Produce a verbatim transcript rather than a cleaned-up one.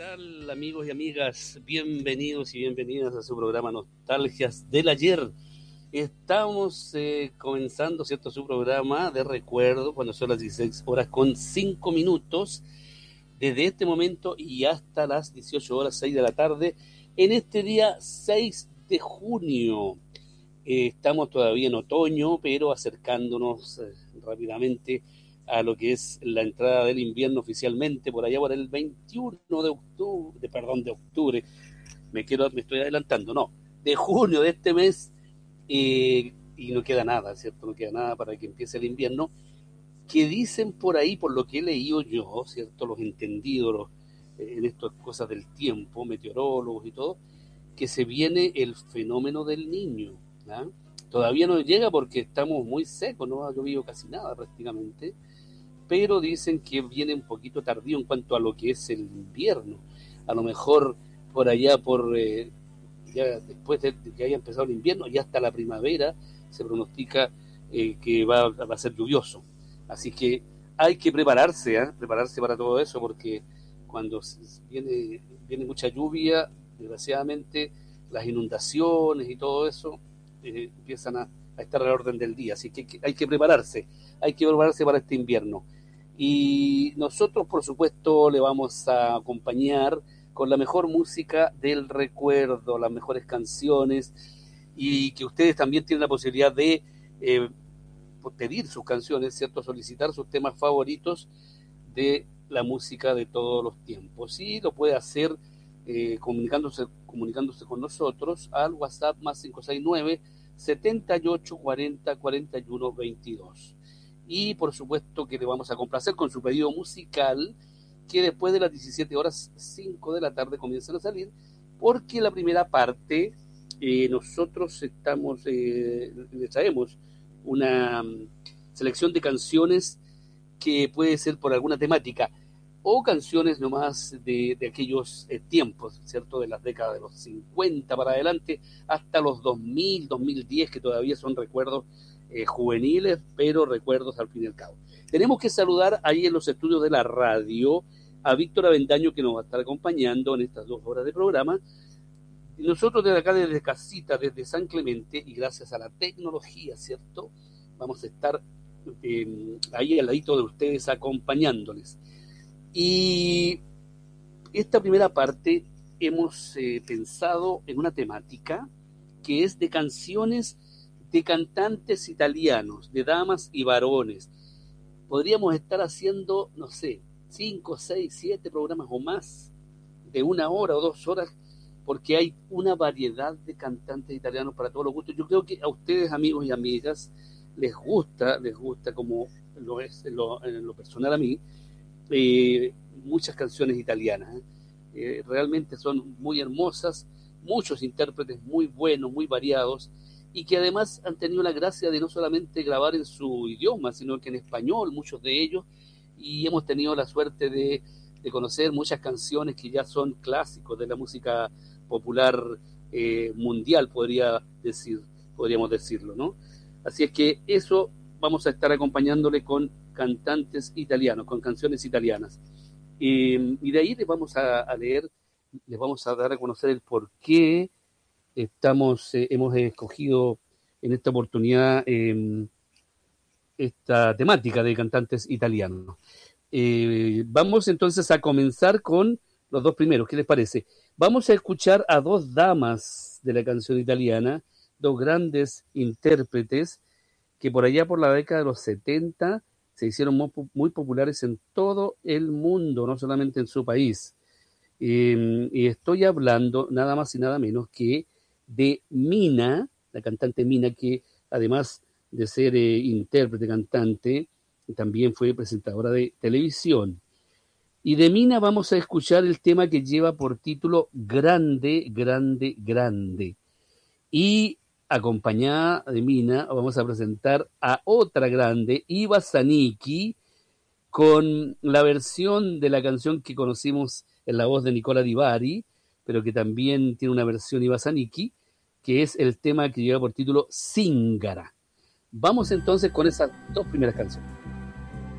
tal, amigos y amigas? Bienvenidos y bienvenidas a su programa Nostalgias del Ayer. Estamos eh, comenzando, ¿cierto?, su programa de recuerdo cuando son las dieciséis horas con cinco minutos, desde este momento y hasta las dieciocho horas seis de la tarde, en este día seis de junio. Eh, estamos todavía en otoño, pero acercándonos eh, rápidamente a lo que es la entrada del invierno oficialmente, por allá por el veintiuno de octubre, de, perdón, de octubre, me quiero, me estoy adelantando, no, de junio de este mes, eh, y no queda nada, ¿cierto? No queda nada para que empiece el invierno, que dicen por ahí, por lo que he leído yo, ¿cierto? Los entendidos los, eh, en estas cosas del tiempo, meteorólogos y todo, que se viene el fenómeno del Niño, ¿ah? Todavía no llega porque estamos muy secos, no ha llovido casi nada prácticamente, pero dicen que viene un poquito tardío en cuanto a lo que es el invierno. A lo mejor por allá, por eh, ya después de que haya empezado el invierno, ya hasta la primavera se pronostica eh, que va, va a ser lluvioso. Así que hay que prepararse, ¿eh? prepararse para todo eso, porque cuando viene, viene mucha lluvia, desgraciadamente las inundaciones y todo eso eh, empiezan a, a estar a la orden del día. Así que hay que prepararse, hay que prepararse para este invierno. Y nosotros, por supuesto, le vamos a acompañar con la mejor música del recuerdo, las mejores canciones, y que ustedes también tienen la posibilidad de eh, pedir sus canciones, ¿cierto? Solicitar sus temas favoritos de la música de todos los tiempos. Y lo puede hacer eh, comunicándose, comunicándose con nosotros al WhatsApp más cinco seis nueve, setenta y ocho, cuarenta, cuarenta y uno, veintidós. Y por supuesto que le vamos a complacer con su pedido musical, que después de las diecisiete horas cinco de la tarde comienzan a salir, porque la primera parte eh, nosotros estamos eh, le traemos una um, selección de canciones que puede ser por alguna temática, o canciones nomás de, de aquellos eh, tiempos, ¿cierto? De las décadas de los cincuenta para adelante, hasta los dos mil, dos mil diez, que todavía son recuerdos eh, juveniles, pero recuerdos al fin y al cabo. Tenemos que saludar ahí en los estudios de la radio a Víctor Avendaño, que nos va a estar acompañando en estas dos horas de programa. Y nosotros desde acá, desde casita, desde San Clemente, y gracias a la tecnología, ¿cierto?, vamos a estar eh, ahí al ladito de ustedes acompañándoles. Y esta primera parte hemos eh, pensado en una temática que es de canciones de cantantes italianos, de damas y varones. Podríamos estar haciendo, no sé, cinco, seis, siete programas o más, de una hora o dos horas, porque hay una variedad de cantantes italianos para todos los gustos. Yo creo que a ustedes, amigos y amigas, les gusta, les gusta como lo es en lo, en lo personal a mí, eh, muchas canciones italianas. ¿eh? Eh, realmente son muy hermosas, muchos intérpretes muy buenos, muy variados, y que además han tenido la gracia de no solamente grabar en su idioma, sino que en español, muchos de ellos, y hemos tenido la suerte de, de conocer muchas canciones que ya son clásicos de la música popular eh, mundial, podría decir, podríamos decirlo, ¿no? Así es que eso vamos a estar acompañándole con cantantes italianos, con canciones italianas. Eh, y de ahí les vamos a, a leer, les vamos a dar a conocer el por qué estamos, eh, hemos escogido en esta oportunidad eh, esta temática de cantantes italianos. Eh, vamos entonces a comenzar con los dos primeros, ¿qué les parece? Vamos a escuchar a dos damas de la canción italiana, dos grandes intérpretes que por allá por la década de los setenta se hicieron muy, muy populares en todo el mundo, no solamente en su país. Eh, y estoy hablando nada más y nada menos que de Mina, la cantante Mina, que además de ser eh, intérprete, cantante, también fue presentadora de televisión. Y de Mina vamos a escuchar el tema que lleva por título Grande, Grande, Grande. Y acompañada de Mina vamos a presentar a otra grande, Iva Zanicchi, con la versión de la canción que conocimos en la voz de Nicola Di Bari, pero que también tiene una versión Iva Zanicchi, que es el tema que lleva por título Zingara. Vamos entonces con esas dos primeras canciones.